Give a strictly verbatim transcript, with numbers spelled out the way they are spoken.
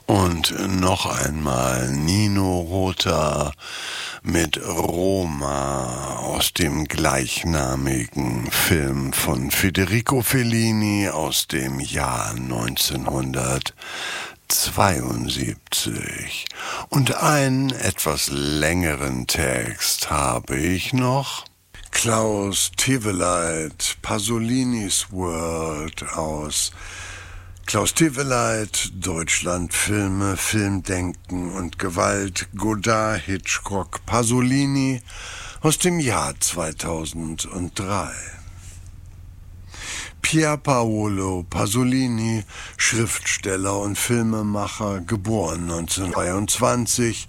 Und noch einmal Nino Rota mit Roma aus dem gleichnamigen Film von Federico Fellini aus dem Jahr neunzehnhundertzweiundsiebzig. Und einen etwas längeren Text habe ich noch. Klaus Teweleit, Pasolinis World aus Klaus Teweleit, Deutschland, Filme, Filmdenken und Gewalt, Godard, Hitchcock, Pasolini aus dem Jahr zweitausenddrei. Pier Paolo Pasolini, Schriftsteller und Filmemacher, geboren neunzehnhundertdreiundzwanzig,